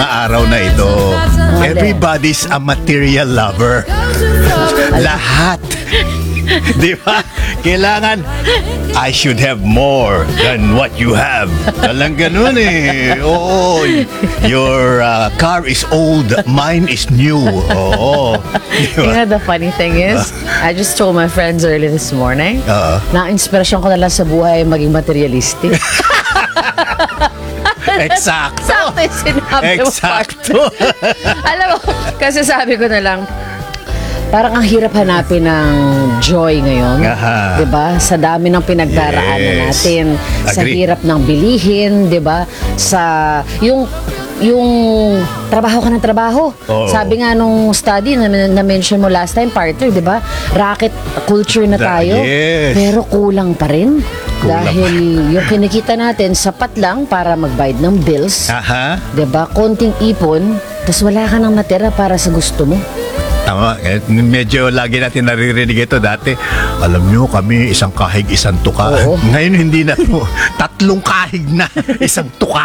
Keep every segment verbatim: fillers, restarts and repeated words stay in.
mga araw na ito, everybody's a material lover. Lahat. Di ba? Kailangan, I should have more than what you have. Talang ganun eh. Oo. Your uh, car is old, mine is new. Oo. Diba? You know, the funny thing is, uh, I just told my friends early this morning, uh, na inspirasyon ko na lang sa buhay maging materialistic. Eksakto. Sakto yung sinabi mo. Eksakto. Alam mo, kasi sabi ko na lang, parang ang hirap hanapin ng joy ngayon. Aha. 'Di ba? Sa dami ng pinagdaraanan Yes. natin, sa Agree. hirap ng bilihin, 'di ba? Sa yung yung trabaho ka ng trabaho. Oo. Sabi nga nung study na, na mention mo last time, partner, 'di ba? Racket culture na Da- tayo. yes. Pero kulang pa rin. Kulang Dahil yung kinikita natin sapat lang para magbayad ng bills. Aha. 'Di ba? Konting ipon, tas wala ka nang natira para sa gusto mo. Tama. Eh, medyo lagi natin naririnig ito dati. Alam nyo, kami isang kahig, isang tuka. Oo. Ngayon hindi na po. Tatlong kahig na, isang tuka.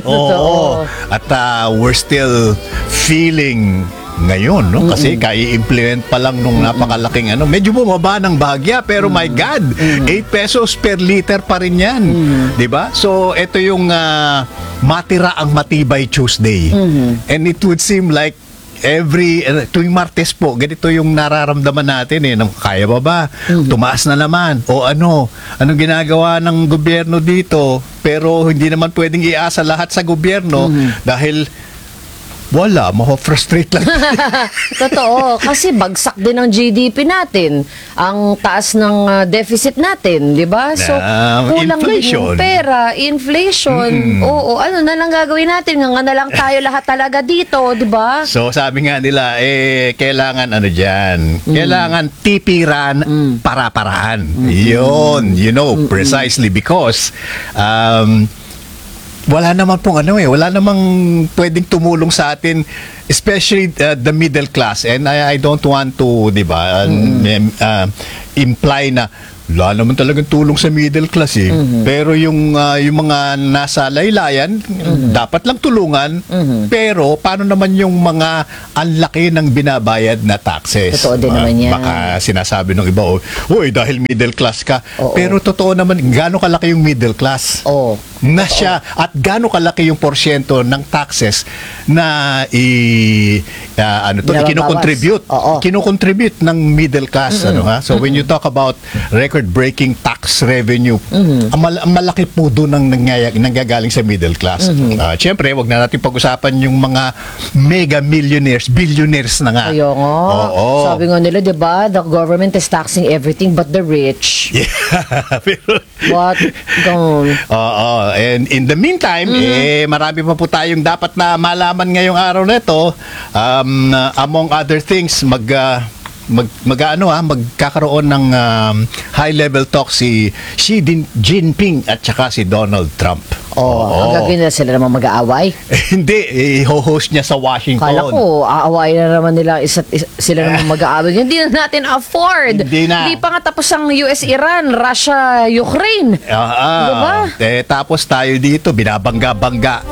Oo. At uh, we're still feeling ngayon, no? Kasi kai-implement pa lang nung napakalaking ano. Medyo bumaba ng bahagya, pero my God, eight pesos per liter pa rin yan. Di ba? So, ito yung uh, matira ang matibay Tuesday. And it would seem like every uh, tuwing Martes po, ganito yung nararamdaman natin eh, nang kaya ba ba? Tumaas na naman. O ano, anong ginagawa ng gobyerno dito? Pero hindi naman pwedeng iasa lahat sa gobyerno dahil wala, ma-frustrate lang. Totoo, kasi bagsak din ang G D P natin. Ang taas ng uh, deficit natin, di ba? So, Na, kulang din inflation. yung pera, inflation. Oo, ano na lang gagawin natin? Nga na lang tayo lahat talaga dito, di ba? So sabi nga nila, eh, kailangan ano dyan, kailangan tipiran para-paraan. Yun, you know, precisely because um, wala naman pong ano eh, wala namang pwedeng tumulong sa atin, especially uh, the middle class. And I, I don't want to, di ba, mm. uh, imply na wala naman talagang tulong sa middle class eh. Mm-hmm. Pero yung uh, yung mga nasa laylayan, mm-hmm. dapat lang tulungan. Mm-hmm. Pero paano naman yung mga ang laki ng binabayad na taxes? Totoo din Uh, naman yan. Baka sinasabi ng iba, uy, dahil middle class ka. Oo. Pero totoo naman, gaano kalaki yung middle class? Oo. Na siya, at gaano kalaki yung porsyento ng taxes na i uh, ano to, Binabawas. kinocontribute Oo. kinocontribute ng middle class. Ano ha? So when you talk about record-breaking tax revenue, ang, mal- ang malaki po doon ang nangyayag, nanggagaling sa middle class. Uh, Siyempre, wag na natin pag-usapan yung mga mega millionaires, billionaires na nga. Ayo nga. Oo. Sabi nga nila, di ba, the government is taxing everything but the rich. Yeah. Pero, What? Gone. Oo. And in the meantime, eh, marami pa po tayong dapat na malaman ngayong araw na ito. Um, uh, among other things, mag... Uh, mag, mag ano ah, magkakaroon ng um, high-level talk si Xi Jinping at saka si Donald Trump. Oh, ang gagawin nila, sila naman mag-aaway. Eh, hindi, i-host niya sa Washington. Kala ko, aaway na naman nila, isa't, is, sila naman mag-aaway. Hindi na natin afford. Hindi na. Hindi pa nga tapos ang U S Iran, Russia, Ukraine. Ah, ah. Diba? Eh, tapos tayo dito, binabangga-bangga.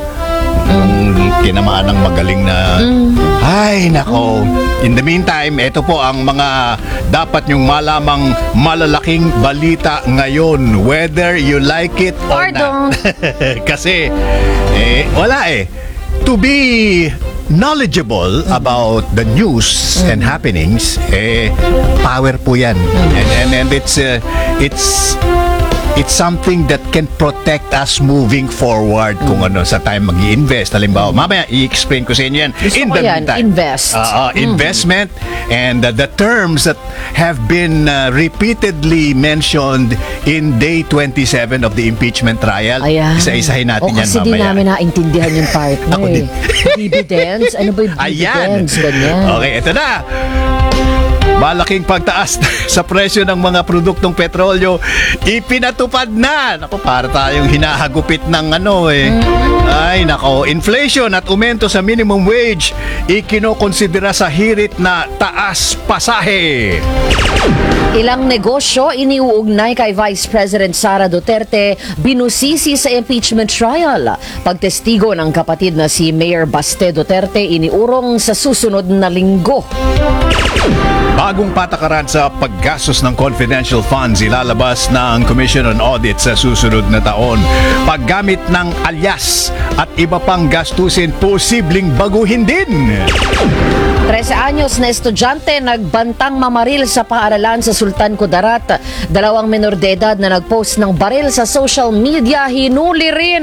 Mm. Tinamaan ng magaling na... Mm. Ay, nako. In the meantime, ito po ang mga dapat nyong malamang malalaking balita ngayon. Whether you like it or Pardon. not. Kasi, eh, wala eh. To be knowledgeable mm. about the news mm. and happenings, eh, power po yan. Mm. And, and, and it's, uh, it's, it's something that can protect us moving forward mm. kung ano sa time mag-i-invest. Halimbawa, mamaya i-explain ko sa inyo yan. Gusto ko yan, invest. Uh, uh, investment mm. and uh, the terms that have been uh, repeatedly mentioned in day twenty-seven of the impeachment trial. Ayan. Isa-isahin natin o, yan kasi mamaya. di namin naintindihan yung partner. Ako din. eh. Dividends? Ano ba yung Ayan. dividends? Ganyan. Okay, ito na. Malaking pagtaas sa presyo ng mga produktong petrolyo ipinatupad na. Naku, para tayong hinahagupit ng ano eh. Ay, nako, inflation at aumento sa minimum wage ikinokonsidera sa hirit na taas pasahe. Ilang negosyo iniuugnay kay Vice President Sara Duterte binusisi sa impeachment trial. Pagtestigo ng kapatid na si Mayor Baste Duterte iniurong sa susunod na linggo. Bagong patakaran sa paggastos ng confidential funds ilalabas ng Commission on Audit sa susunod na taon. Paggamit ng alias at iba pang gastusin posibleng baguhin din. trese anyos na estudyante nagbantang mamaril sa paaralan sa Sultan Kudarat. Dalawang menor de edad na nagpost ng baril sa social media hinuli rin.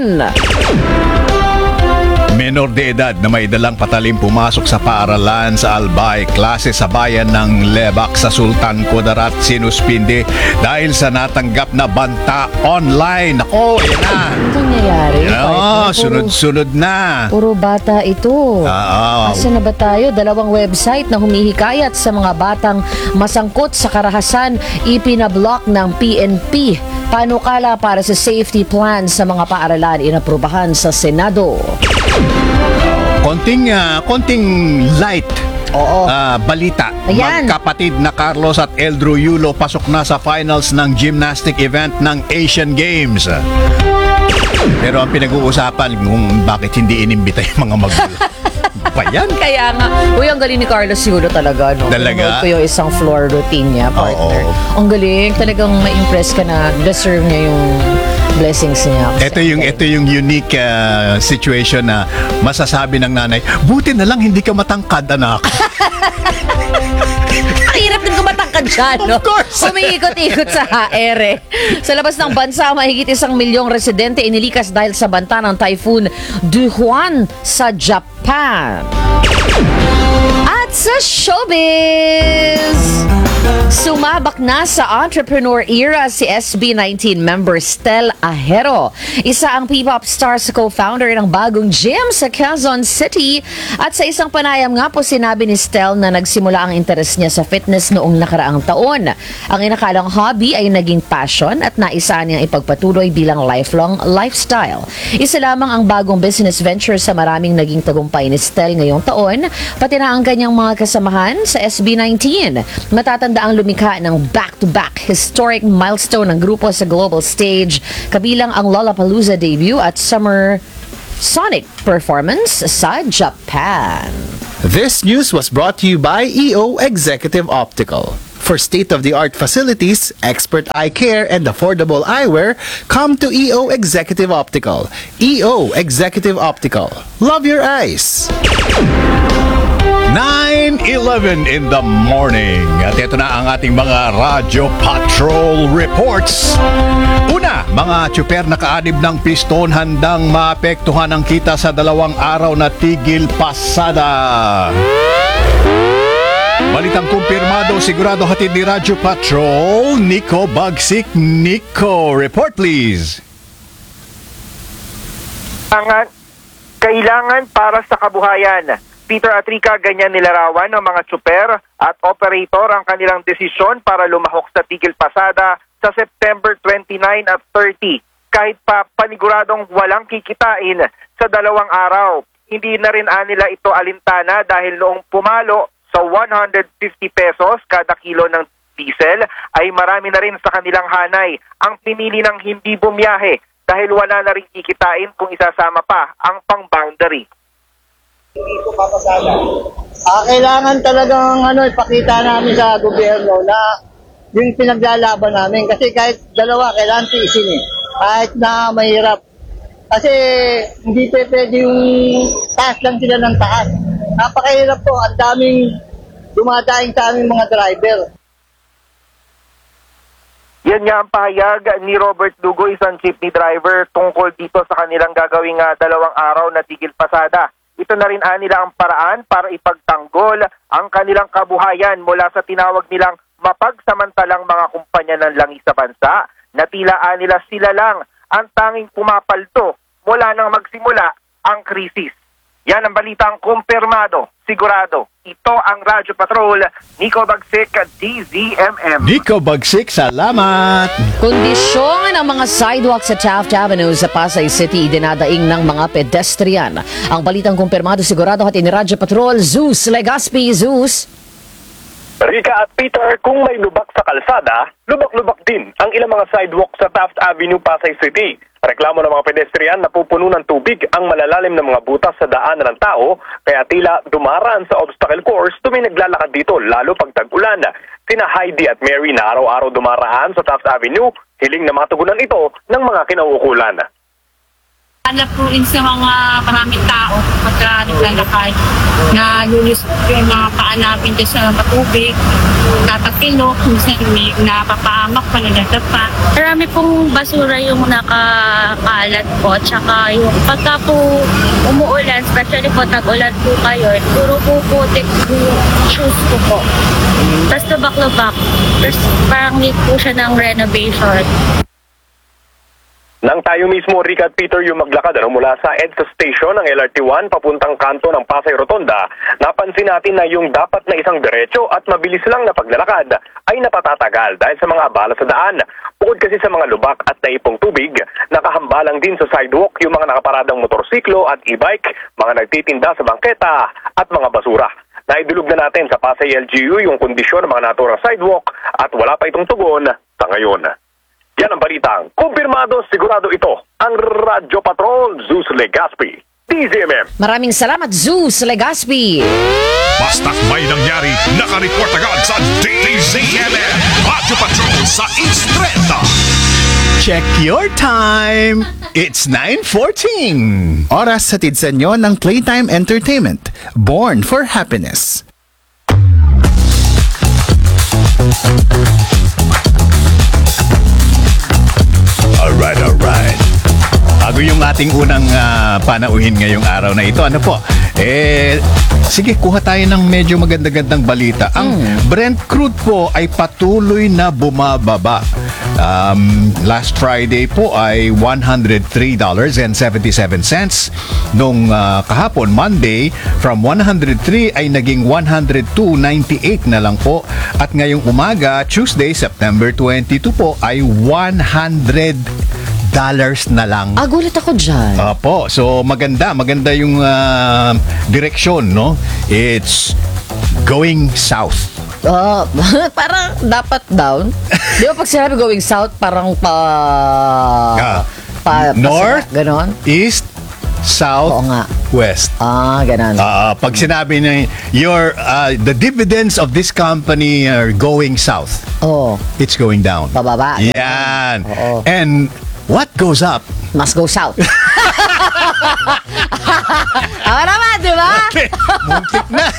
Menor de edad na may dalang patalim pumasok sa paaralan sa Albay, klase sa bayan ng Lebak sa Sultan Kudarat, sinuspinde dahil sa natanggap na banta online. Ako, yan na. Ano nangyayari? Oo, Partner? sunod-sunod na. Puro bata ito. Ah, Asa na ba tayo? Dalawang website na humihikayat sa mga batang masangkot sa karahasan ipinablock ng P N P. Panukala para sa safety plan sa mga paaralan inaprubahan sa Senado. Konting, ah, konting light Oo. ah, balita. Ayan. Magkapatid na Carlos at Eldro Yulo pasok na sa finals ng gymnastic event ng Asian Games. Pero ang pinag-uusapan kung bakit hindi inimbita yung mga magulang. Pa yan? Kaya nga, uy, ang galing ni Carlos Yulo talaga, no? Talaga? Pinanood ko yung isang floor routine niya, partner. Oo. Ang galing, talagang ma-impress ka na deserve niya yung blessings niya. Ito yung ito yung unique ah, situation na masasabi ng nanay, buti na lang hindi ka matangkad, anak. Ang hirap din kumatangkad dyan, no? Of course. Umiikot-ikot sa H R eh. Sa labas ng bansa, mahigit isang milyong residente inilikas dahil sa banta ng Typhoon Duhuan sa Japan. At sa showbiz, sumabak na sa entrepreneur era si S B nineteen member Stel Ahero. Isa ang P-pop star sa co-founder ng bagong gym sa Quezon City. At sa isang panayam nga po sinabi ni Stel na nagsimula ang interes niya sa fitness noong nakaraang taon. Ang inakalang hobby ay naging passion at naisa niyang ipagpatuloy bilang lifelong lifestyle. Isa lamang ang bagong business venture sa maraming naging tagumpay ni Stel ngayong taon, pati na ang kanyang mga kasamahan sa S B nineteen. Matatanda ang lumikha ng back-to-back historic milestone ng grupo sa global stage, kabilang ang Lollapalooza debut at Summer Sonic performance sa Japan. This news was brought to you by E O Executive Optical. For state-of-the-art facilities, expert eye care, and affordable eyewear, come to E O Executive Optical. E O Executive Optical. Love your eyes! nine eleven in the morning. At ito na ang ating mga Radyo Patrol reports. Una, mga tsuper na kaanib ng piston handang maapektuhan ang kita sa dalawang araw na tigil pasada. Balitang kumpirmado, sigurado hatid ni Radyo Patrol, Nico Bagsik. Nico, report please. Kailangan, kailangan para sa kabuhayan. Peter Atrica, ganyan nilarawan ng mga tsuper at operator ang kanilang desisyon para lumahok sa tigil pasada sa September twenty-nine at thirty. Kahit pa paniguradong walang kikitain sa dalawang araw, hindi na rin nila ito alintana dahil noong pumalo sa one hundred fifty pesos kada kilo ng diesel ay marami na rin sa kanilang hanay ang pinili ng hindi bumiyahe dahil wala na rin kikitain kung isasama pa ang pang-boundary. Ah, kailangan talagang ano, ipakita namin sa gobyerno na yung pinaglalaban namin. Kasi kahit dalawa, kailangan tiisin eh. Kahit na mahirap. Kasi hindi pe pwede yung taas lang sila ng taas. Napakahirap po. Ang daming dumadaing sa aming mga driver. Yan nga ang pahayag ni Robert Dugo, isang jeepney driver, tungkol dito sa kanilang gagawing uh, dalawang araw na tigil pasada. Ito na rin nila ang paraan para ipagtanggol ang kanilang kabuhayan mula sa tinawag nilang mapagsamantalang mga kumpanya ng langis sa bansa na tila nila sila lang ang tanging pumapaldo mula nang magsimula ang krisis. Yan ang balitang kumpirmado, sigurado. Ito ang Radyo Patrol, Nico Bagsik, D Z M M. Nico Bagsik, salamat! Kondisyon ng mga sidewalk sa Taft Avenue sa Pasay City dinadaing ng mga pedestrian. Ang balitang kumpirmado sigurado hatid ni Radyo Patrol, Zeus Legaspi. Zeus. Rika at Peter, kung may lubak sa kalsada, lubak-lubak din ang ilang mga sidewalk sa Taft Avenue, Pasay City. Reklamo ng mga pedestrian na pupuno ng tubig ang malalalim na mga butas sa daanan ng tao, kaya tila dumaraan sa obstacle course tuwing naglalakad dito, lalo pag tag-ulan. Sina Heidi at Mary na araw-araw dumaraan sa Taft Avenue, hiling na matugunan ito ng mga kinauukulan. Hanap po rin sa mga maraming tao pagka naglalakad na lulusot yung mga paa namin dyan sa matubig, tatapilok, minsan may napapahamak pa, nagadapa. Marami pong basura yung nakakalat po, tsaka yung pagka po umuulan, especially po tag-ulan po kayo, puro po putik yung shoes ko po. Tapos lubak-lubak, tapos parang need po siya ng renovation. Nang tayo mismo, Rick at Peter, yung maglakad ano, mula sa EDSA Station ng L R T one papuntang kanto ng Pasay Rotonda, napansin natin na yung dapat na isang diretso at mabilis lang na paglalakad ay napatatagal dahil sa mga abala sa daan. Bukod kasi sa mga lubak at naipong tubig, nakahambalang din sa sidewalk yung mga nakaparadang motorsiklo at e-bike, mga nagtitinda sa bangketa at mga basura. Naidulog na natin sa Pasay L G U yung kondisyon ng mga naturang sidewalk at wala pa itong tugon sa ngayon. Yan ang balitang kumpirmado, sigurado ito ang Radyo Patrol, Zeus Legaspi, D Z M M. Maraming salamat, Zeus Legaspi. Basta't may nangyari, nakareport agad sa D Z M M. Radyo Patrol sa Instreta. Check your time! It's nine fourteen. Oras hatid sa inyo ng Playtime Entertainment. Born for Happiness. Alright, alright. Bago yung ating unang ah, panauhin ngayong araw na ito, ano po? Eh, sige, kuha tayo ng medyo maganda-gandang balita. Ang Brent crude po ay patuloy na bumababa. Um, last Friday po ay one hundred three dollars and seventy-seven cents. Nung ah, kahapon, Monday, from one hundred three ay naging one hundred two ninety-eight na lang po. At ngayong umaga, Tuesday, September twenty-two po, ay one hundred dollars na lang. Ah, gulat ako dyan. Apo, so maganda, maganda yung ah, direksyon, no? It's going south. Ah, parang dapat down. Di ba pag sinabi going south, parang pa... Ah, pa north, pasira, ganon? east, south, Oo nga. west. Ah, ganon. Ah, pag sinabi na your ah, the dividends of this company are going south, Oh, it's going down. pababa. Yan. Oo. And what goes up? Must go south. Tama naman, di ba? Muntik na.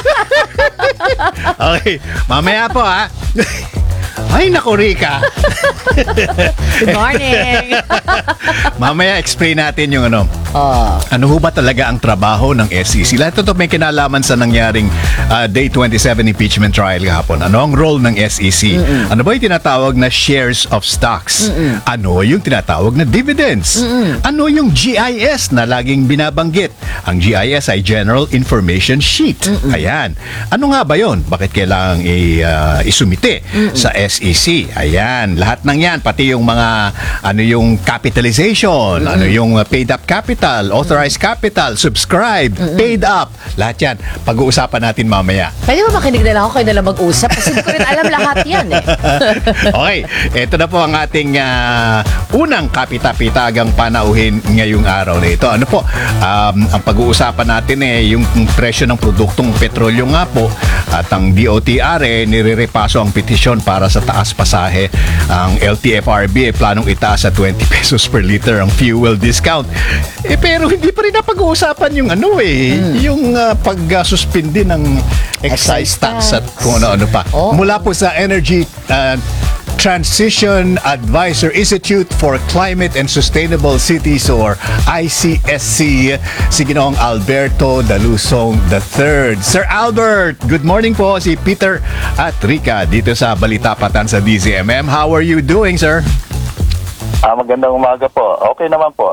Okay, mamaya po ha. Ay, naku, Rika. Good morning. Mamaya explain natin yung ano. Oh. Ano ho ba talaga ang trabaho ng S E C? Lahat ito may kinalaman sa nangyaring uh, Day twenty-seven impeachment trial kahapon. Ano ang role ng S E C? Mm-mm. Ano ba yung tinatawag na shares of stocks? Mm-mm. Ano yung tinatawag na dividends? Mm-mm. Ano yung G I S na laging binabanggit? Ang G I S ay General Information Sheet. Mm-mm. Ayan. Ano nga ba yon? Bakit kailangang i, uh, isumite Mm-mm. sa S E C? Ayan. Lahat ng yan, pati yung mga ano yung capitalization, Mm-mm. ano yung uh, paid up capital, authorized capital, subscribed, paid up. Lahat yan. Pag-uusapan natin mamaya. Pwede ba makinig na lang ako, kayo na lang mag-usap? Kasi hindi ko rin alam lahat yan eh. Okay, ito na po ang ating ah, unang kapita-pitagang panauhin ngayong araw na ito. Ano po, um, ang pag-uusapan natin eh, yung presyo ng produktong petrolyo nga po at ang D O T R eh, nire-repaso ang petisyon para sa taas pasahe. Ang L T F R B eh, planong itaas sa twenty pesos per liter ang fuel discount. Eh pero hindi pa rin napag-uusapan yung ano eh, yung ah, pag-suspindi ng excise Excise tax tax. at kung ano-ano pa. Oo. Mula po sa Energy uh, Transition Advisor Institute for Climate and Sustainable Cities or I C S C, si Ginoong Alberto Dalusong the third. Sir Albert, good morning po. Si Peter at Rika dito sa Balita Patan sa D Z M M. How are you doing, sir? Ah, magandang umaga po. Okay naman po.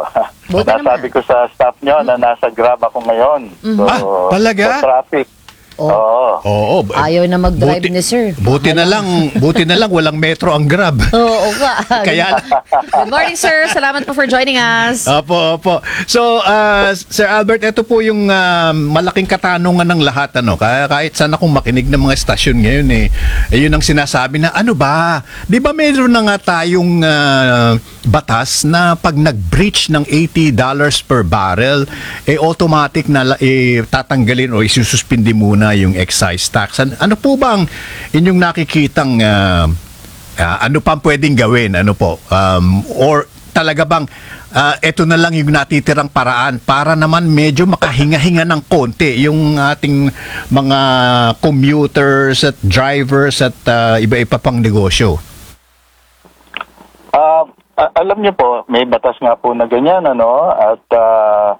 Buti Nasabi naman. ko sa staff nyo na nasa Grab ako ngayon. So, Ah, talaga? Sa traffic. Oh. Oo. Oo. Ayaw na mag-drive ni sir. Buti na lang, buti na lang walang metro ang Grab. Oo ka. Kaya Good morning, sir. Salamat po for joining us. Opo, opo. So, uh, Sir Albert, ito po yung uh, malaking katanungan ng lahat. Ano? Kaya kahit saan akong makinig ng mga estasyon ngayon, eh, eh, yun ang sinasabi na, ano ba? Di ba meron na nga tayong uh, batas na pag nag-breach ng eighty dollars per barrel, eh automatic na eh, tatanggalin o isususpindi muna yung excise tax. An- ano po ba ang inyong nakikitang uh, uh, ano pa pwedeng gawin? Ano po? Um, or talaga bang uh, ito na lang yung natitirang paraan para naman medyo makahinga-hinga ng konti yung ating mga commuters at drivers at uh, iba-iba pang negosyo? Ah, a- alam niyo po, may batas nga po na ganyan, ano, at ah,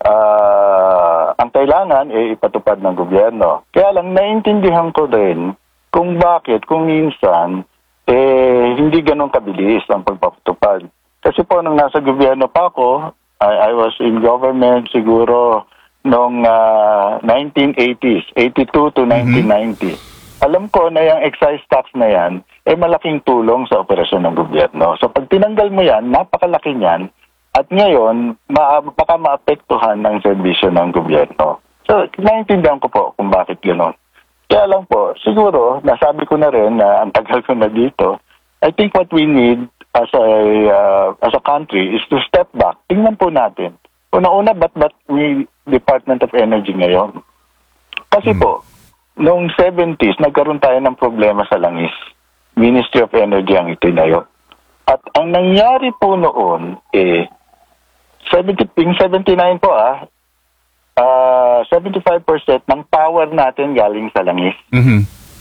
ah, ang kailangan ay ipatupad ng gobyerno. Kaya lang, naiintindihan ko rin kung bakit, kung minsan, eh, hindi ganun kabilis ang pagpapatupad. Kasi po, nung nasa gobyerno pa ako, I, I was in government siguro noong ah, nineteen eighties, eighty-two to nineteen ninety. Alam ko na yung excise tax na yan, eh malaking tulong sa operasyon ng gobyerno. So pag tinanggal mo yan, napakalaki niyan, at ngayon, ma- baka maapektuhan ng serbisyo ng gobyerno. So, naintindihan ko po kung bakit gano'n. Kaya lang po, siguro, nasabi ko na rin na ang tagal ko na dito, I think what we need as a uh, as a country is to step back. Tingnan po natin. Una-una, ba't ba't may Department of Energy ngayon? Kasi po, noong seventies, nagkaroon tayo ng problema sa langis. Ministry of Energy ang itinayo. At ang nangyari po noon, eh, seventy, yung seventy-nine po ah, uh, seventy-five percent ng power natin galing sa langis. Mhm.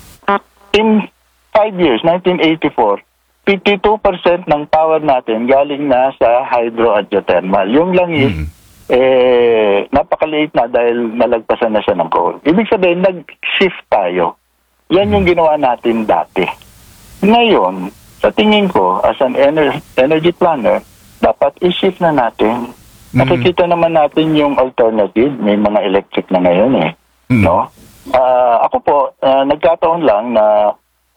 In five years, nineteen eighty-four, fifty-two percent ng power natin galing na sa hydro at geothermal. Yung langis, Mhm. eh, napakaliit na dahil nalagpasan na siya ng coal. Ibig sabihin, nag-shift tayo. Yan yung ginawa natin dati. Ngayon, sa tingin ko, as an ener- energy planner, dapat i-shift na natin. Nakikita naman natin yung alternative. May mga electric na ngayon eh. Mm. No? Ah, ako po, ah, nagkataon lang na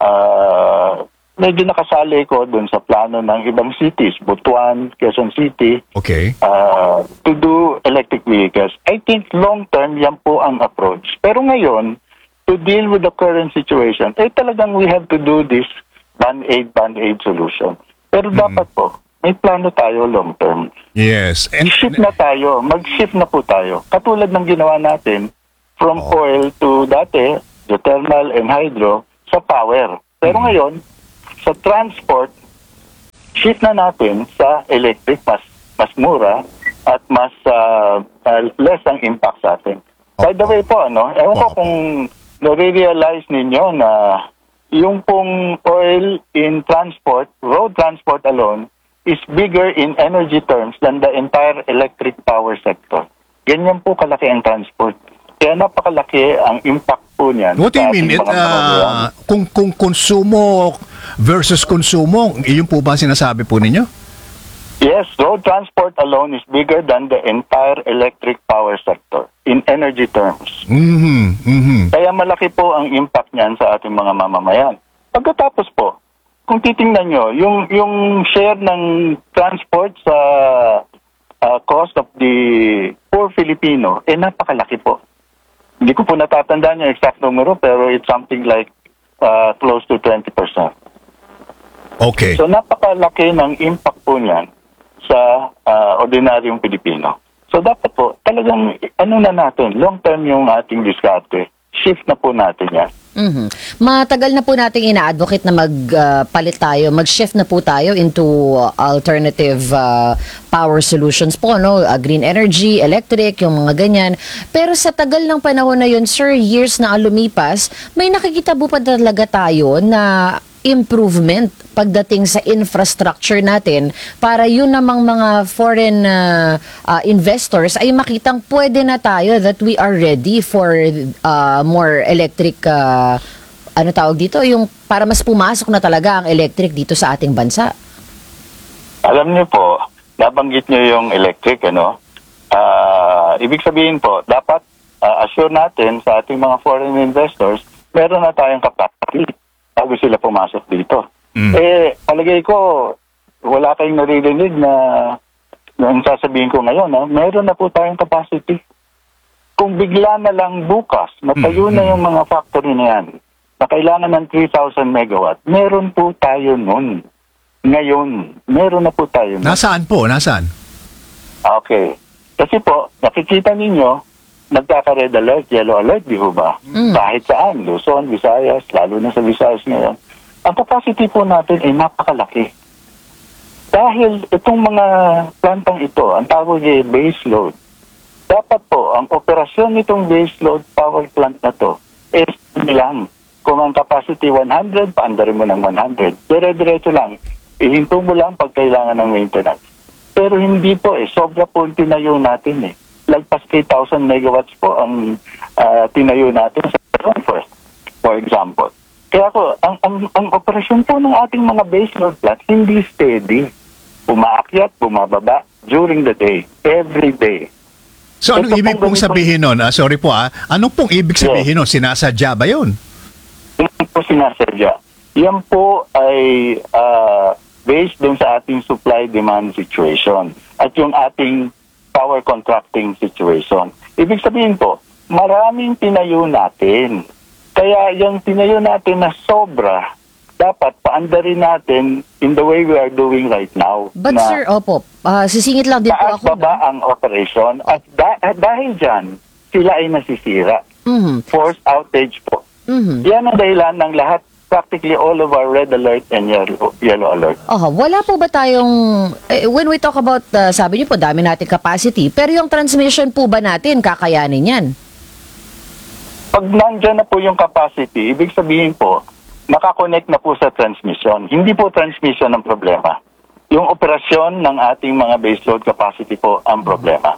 ah, medyo nakasali ko dun sa plano ng ibang cities, Butuan, Quezon City, Okay. uh, to do electric vehicles. I think long-term, yan po ang approach. Pero ngayon, to deal with the current situation, eh talagang we have to do this band-aid, band-aid solution. Pero dapat po, may plano tayo long-term. Yes. And Shift na tayo, mag-shift na po tayo. Katulad ng ginawa natin from Oh. oil to dati, geothermal and hydro, sa power. Pero ngayon, sa transport, shift na natin sa electric, mas mas mura at mas uh, uh, less ang impact sa atin. By the way po, ano, ewan ko Opo. kung nare-realize ninyo na yung pong oil in transport, road transport alone, is bigger in energy terms than the entire electric power sector. Ganyan po kalaki ang transport. Kaya napakalaki ang impact po niyan. what do you sa mean? ating It, mga mamamayan. uh, kung, kung konsumo versus konsumo, iyon po ba ang sinasabi po ninyo? Yes, road transport alone is bigger than the entire electric power sector in energy terms. Mhm. Mhm. Kaya malaki po ang impact niyan sa ating mga mamamayan. Pagkatapos po, kung titingnan nyo, yung, yung share ng transport sa uh, cost of the poor Filipino, eh napakalaki po. Hindi ko po natatandaan yung exact numero, pero it's something like uh, close to twenty percent. Okay. So napakalaki ng impact po niyan sa uh, ordinaryong Pilipino. So dapat po, talagang ano na natin, long term yung ating diskarte. Shift na po natin yan. Mhm. Matagal na po nating ina-advocate na magpalit tayo, mag-shift na po tayo into uh, alternative uh, power solutions po, no? Uh, green energy, electric, yung mga ganyan. Pero sa tagal ng panahon na yun, sir, years na ang lumipas, may nakikita po pa talaga tayo na improvement pagdating sa infrastructure natin para yun namang mga foreign uh, uh, investors ay makitang pwede na tayo that we are ready for uh, more electric uh, ano tawag dito, yung para mas pumasok na talaga ang electric dito sa ating bansa. Alam niyo po, nabanggit nyo yung electric, ano? Ah, ibig sabihin po, dapat ah, assure natin sa ating mga foreign investors, meron na tayong capacity bago sila pumasok dito. Mm. Eh, palagay ko, wala kayong naririnig na yung sasabihin ko ngayon, ha? Meron na po tayong capacity. Kung bigla na lang bukas, matayo Mm. na yung mga factory na yan, na kailangan ng three thousand megawatt, meron po tayo nun. Ngayon, meron na po tayo nun. Nasaan po? Nasaan? Okay. Kasi po, nakikita ninyo, nagkaka-red alert, yellow alert, di ho ba? Mm. Kahit saan, Luzon, Visayas, lalo na sa Visayas ngayon. Ang capacity po natin ay napakalaki. Dahil itong mga plantang ito, ang tawag ay base load, dapat po, ang operasyon nitong base load power plant na to, is lang. Kung ang capacity one hundred, paandarin mo ng one hundred. Dire-diretso lang. Ihinto mo lang pag kailangan ng maintenance. Pero hindi po eh. Sobra po ang tinayo natin eh. Lagpas eight thousand megawatts po ang ah, tinayo natin sa first, for example. Kaya ko, ang, ang, ang operasyon po ng ating mga base load plant, hindi steady. Umaakyat, bumababa during the day, every day. So anong Ito ibig pong pong ganito- sabihin nun? Ah, sorry po ah. Anong pong ibig sabihin nun? Sinasadya ba yun? Hindi po sinasadya. Yan po ay ah, based dun sa ating supply-demand situation at yung ating power contracting situation. Ibig sabihin po, maraming tinayo natin. Kaya yung tinayo natin na sobra, dapat paandarin natin in the way we are doing right now. But na sir, opo, ah, sisingit lang din po taas ako. baba ang operation at da- dahil dyan, sila ay nasisira. Mhm. Forced outage po. Mhm. Yan ang dahilan ng lahat, practically all of our red alert and yellow, yellow alert. Oh, wala po ba tayong eh, when we talk about uh, sabi niyo po dami nating capacity, pero yung transmission po ba natin kakayanin 'yan? Pag nandyan na po yung capacity, ibig sabihin po, nakakonect na po sa transmission. Hindi po transmission ang problema. Yung operasyon ng ating mga baseload capacity po ang problema.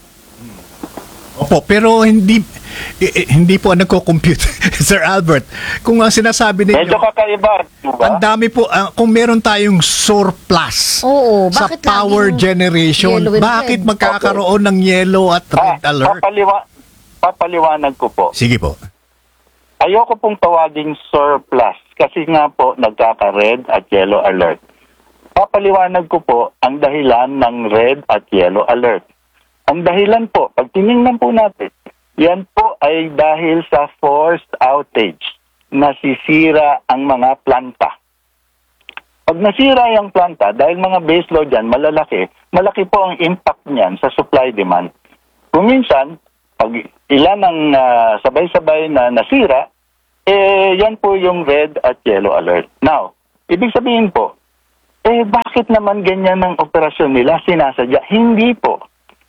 Opo, pero hindi eh, eh, hindi po nagko-compute Sir Albert. Kung ang sinasabi Medyo ninyo, kakaiba, di ba? ang dami po ah, kung meron tayong surplus Oo, sa bakit power laging generation, yellow and bakit red? magkakaroon ng yellow at red Ah, alert? papaliwa, papaliwanag ko po. Sige po. Ayoko pong tawaging surplus kasi nga po nagkaka-red at yellow alert. Papaliwanag ko po ang dahilan ng red at yellow alert. Ang dahilan po, pag tinignan po natin, yan po ay dahil sa forced outage. Nasisira ang mga planta. Pag nasira yung planta, dahil mga baseload yan, malalaki, malaki po ang impact niyan sa supply-demand. Kung minsan, pag ilan ang ah, sabay-sabay na nasira, eh yan po yung red at yellow alert. Now, ibig sabihin po, eh bakit naman ganyan ang operasyon nila sinasadya? Hindi po.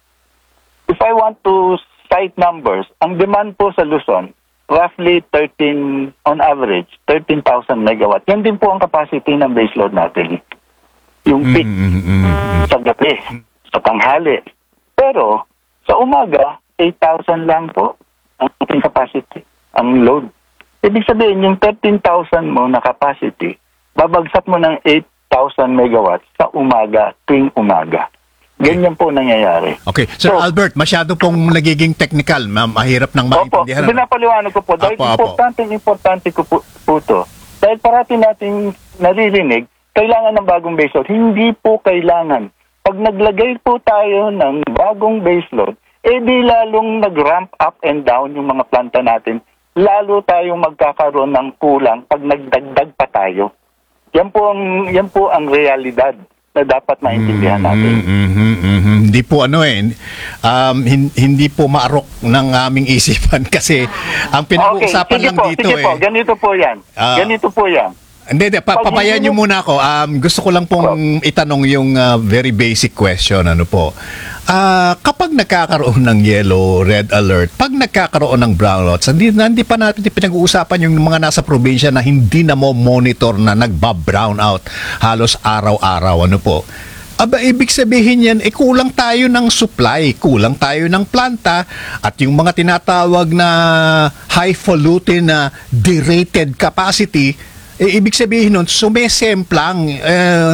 If I want to cite numbers, ang demand po sa Luzon, roughly thirteen, on average, thirteen thousand megawatt. Yan din po ang capacity ng baseload natin. Yung peak Mm, mm, mm, mm. sa gabi, sa tanghali. Pero, sa umaga, eight thousand lang po ang ating capacity, ang load. Ibig sabihin, yung thirteen thousand mo na capacity, babagsak mo ng eight thousand megawatts sa umaga, tuwing umaga. Ganyan po nangyayari. Okay, Sir So- Albert, masyado pong nagiging technical, ma- mahirap nang Opo, maintindihan. pinapaliwanag ko po. Dahil Apo, apo. importante, importante ko po, po to. Dahil parati nating naririnig, kailangan ng bagong baseload. Hindi po kailangan. Pag naglagay po tayo ng bagong baseload, eh di lalong nag-ramp up and down yung mga planta natin. Lalo tayong magkakaroon ng kulang pag nagdagdag pa tayo. Yan po ang, yan po ang realidad na dapat maintindihan natin. Mhm, mhm, mhm. Hindi po ano eh, um, hin- hindi po maarok ng aming isipan kasi ang pinag-uusapan sige lang po, dito sige eh. po, ganito po yan. Ah. ganito po yan. Hindi, hindi. Pa, Pag pabayaan hindi nyo mo- muna ako. Um, gusto ko lang pong itanong yung uh, very basic question. Ano po? Ah, kapag nagkakaroon ng yellow, red alert, pag nagkakaroon ng brownouts, hindi, hindi pa natin pinag-uusapan yung mga nasa probinsya na hindi na mo monitor na nagba-brownout halos araw-araw. Ano po? Aba, ibig sabihin yan, eh, kulang tayo ng supply, kulang tayo ng planta, at yung mga tinatawag na high-falutin na derated capacity, eh, ibig sabihin nun, sumesemplang, eh,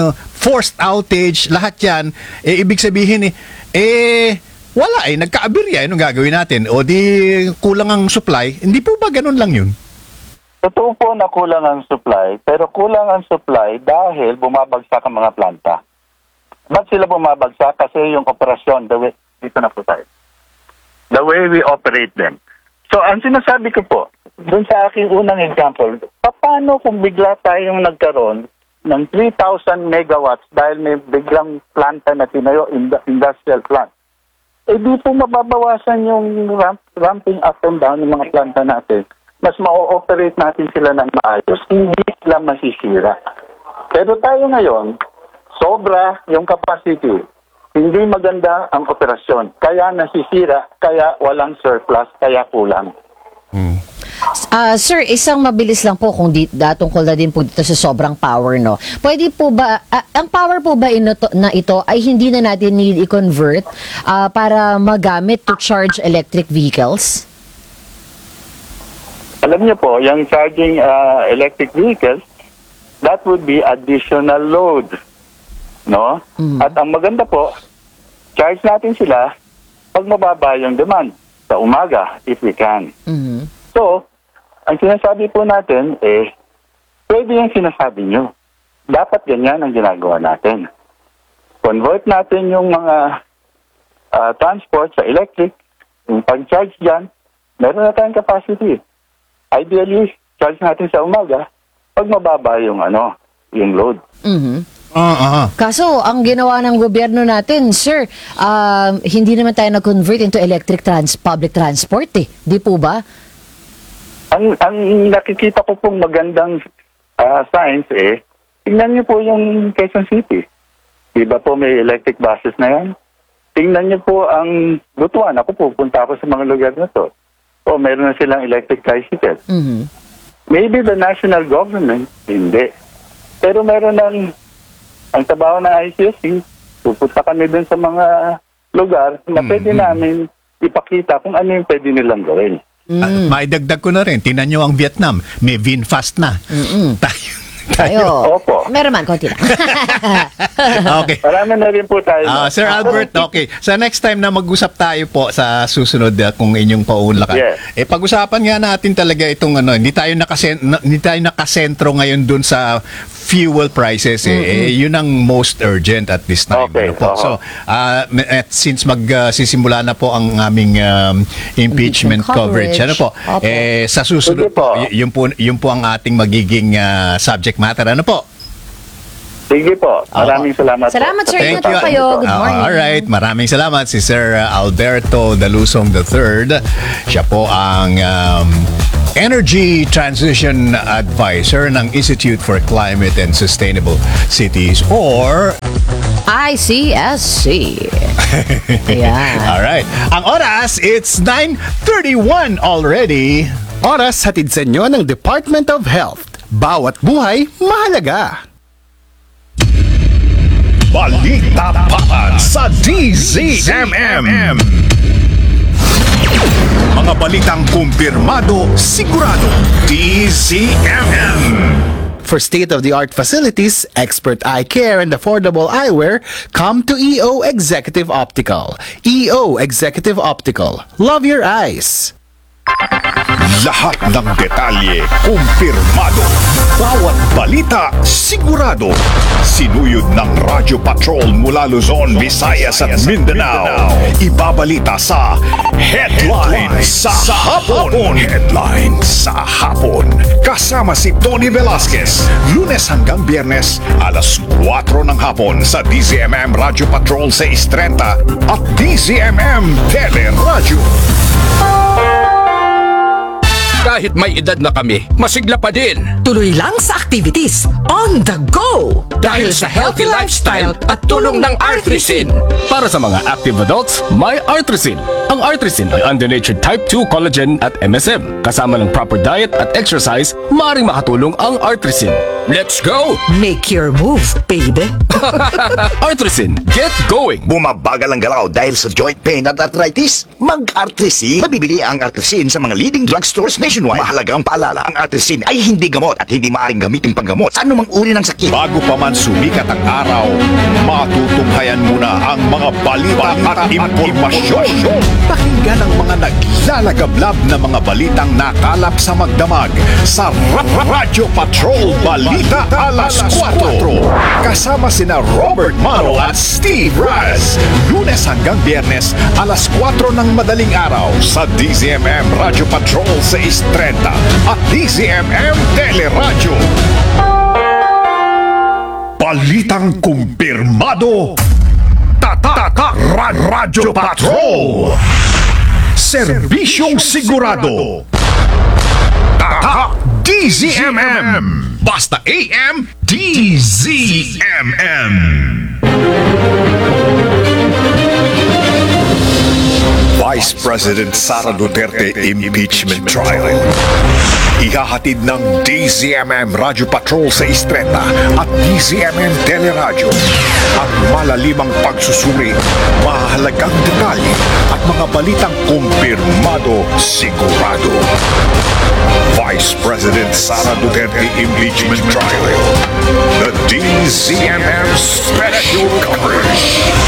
forced outage, lahat yan, eh, ibig sabihin eh, eh, wala eh, nagka-aberya, anong gagawin natin? O di kulang ang supply, hindi po ba ganun lang yun? Totoo po na kulang ang supply, pero kulang ang supply dahil bumabagsak ang mga planta. Ba't sila bumabagsak? Kasi yung operasyon, the way, dito na po tayo. The way we operate them. So, ang sinasabi ko po, dun sa aking unang example, paano kung bigla tayong nagkaroon ng three thousand megawatts dahil may biglang planta na tinayo, industrial plant? Eh, di po mababawasan yung ramp, ramping up and down ng mga planta natin. Mas ma-operate natin sila ng maayos, hindi sila masisira. Pero tayo ngayon, sobra yung capacity. Hindi maganda ang operasyon. Kaya nasisira, kaya walang surplus, kaya kulang. Hmm. Ah, sir, isang mabilis lang po kung di, da, tungkol na din po dito sa sobrang power, no? Pwede po ba, ah, ang power po ba ino, na ito ay hindi na natin need i-convert ah, para magamit to charge electric vehicles? Alam niyo po, yung charging uh, electric vehicles, that would be additional load. No? Mm. At ang maganda po, charge natin sila pag mababa yung demand sa umaga, if we can. Mhm. So, ang sinasabi po natin, eh, pwede yung sinasabi nyo. Dapat ganyan ang ginagawa natin. Convert natin yung mga uh, transport sa electric, yung pag-charge dyan, meron na tayong capacity. Ideally, charge natin sa umaga pag mababa yung ano, yung load. Mhm. Ah, ah. Kaso, ang ginawa ng gobyerno natin, sir, um, hindi naman tayo nag-convert into electric trans public transport eh. Di po ba? Ang, ang nakikita ko pong magandang uh, signs eh, tingnan niyo po yung Quezon City. Di ba po may electric buses na yan? Tingnan niyo po ang Butuan. Ako pupunta ako sa mga lugar na to. O meron na silang electric tricycle. Mhm. Maybe the national government, hindi. Pero meron ng, ang trabaho ng I C S C, pupunta kami dun sa mga lugar na pwede namin ipakita kung ano yung pwede nilang gawin. Ah, maidagdag ko na rin, tinan nyo ang Vietnam, may VinFast na. Mm-mm. Tayo, Tayo. Opo. Meron man, konti lang. okay. Marami na rin po tayo. Ah, Sir Albert, okay. Sa next time na mag-usap tayo po sa susunod uh, kung inyong paunlakan. Yes. Eh pag-usapan nga natin talaga itong ano, hindi tayo nakasen na- hindi tayo nakasentro ngayon dun sa fuel prices eh. Eh, yun ang most urgent at this time. Okay, Ano po. oo. So, uh, at since magsisimula na po ang aming um, impeachment Impeachment coverage, coverage. ano po? Opo. Eh sa susunod Sige po. y- yun po yun po ang ating magiging uh, subject matter. Ano po? Sige po. Maraming salamat Salamat, po. sir. Thank Ingat you. po kayo. Good Ah, morning. alright, maraming salamat si Sir uh, Alberto Dalusong the third. Siya po ang um, Energy Transition Advisor ng Institute for Climate and Sustainable Cities or I C S C. Ayan. Alright. Ang oras, it's nine thirty-one already. Oras hatid sa inyo ng Department of Health. Bawat buhay, mahalaga. Balita Papan sa D Z M M. Mga balitang kumpirmado, sigurado. D Z M M. For state-of-the-art facilities, expert eye care, and affordable eyewear, come to E O Executive Optical. E O Executive Optical. Love your eyes. Lahat ng detalye, kumpirmado. Bawat balita, sigurado. Sinuyod ng Radyo Patrol mula Luzon, Visayas at Mindanao. Ibabalita sa Headlines sa Hapon. Headlines sa Hapon. Kasama si Tony Velasquez. Lunes hanggang Biyernes, alas kwatro ng hapon sa D Z M M Radyo Patrol six thirty at D Z M M Teleradyo. Kahit may edad na kami, masigla pa din. Tuloy lang sa activities on the go! Dahil sa healthy lifestyle at tulong ng Artrisin. Para sa mga active adults, may Artrisin. Ang Artrisin ay under-natured type two collagen at M S M. Kasama ng proper diet at exercise, maaaring makatulong ang Artrisin. Let's go! Make your move, baby! Artrisin, get going! Bumabagal ang galaw dahil sa joint pain at arthritis? Mag-Artrisin. Mabibili ang Artrisin sa mga leading drugstores nationwide. Meanwhile, mahalaga ang paalala, ang artrisin ay hindi gamot at hindi maaaring gamitin panggamot sa anumang uri ng sakit. Bago pa man sumikat ang araw, matutunghayan muna ang mga balita at impormasyon. Pakinggan ang mga naglalagablab na mga balitang nakalap sa magdamag sa Ra- Ra- Radyo Patrol Balita Alas kwatro. Kasama sina Robert Maro at Steve Raz. Lunes hanggang Biyernes, alas kwatro ng madaling araw sa D Z M M Radyo Patrol six thirty at D Z M M Teleradyo. Balitang kumpirmado. Tatak Ra- Radyo Patrol. Serbisyong sigurado. Tatak D Z M M. Basta A M D Z M M. Vice President Sara Duterte impeachment trial. Ihahatid ng D Z M M Radyo Patrol sa Istreta at D Z M M Teleradyo ang malalimang pagsusuri, mahalagang detalye at mga balitang kumpirmado sigurado. Vice President Sara Duterte impeachment trial. The D Z M M special coverage.